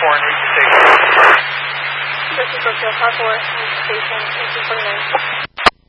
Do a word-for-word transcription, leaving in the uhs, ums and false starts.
four and eight station. This is Brookfield, Car four, station, eighteen forty-nine.